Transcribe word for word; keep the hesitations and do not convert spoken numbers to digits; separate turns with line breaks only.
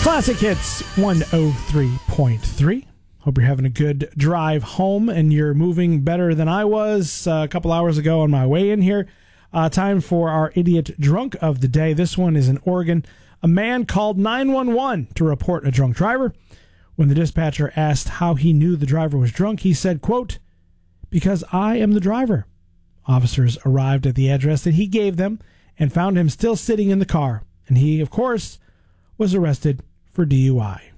Classic Hits one oh three point three. Hope you're having a good drive home and you're moving better than I was uh, a couple hours ago on my way in here. Uh, time for our idiot drunk of the day. This one is in Oregon. A man called nine one one to report a drunk driver. When the dispatcher asked how he knew the driver was drunk, he said, quote, "Because I am the driver." Officers arrived at the address that he gave them and found him still sitting in the car. And he, of course, was arrested for D U I.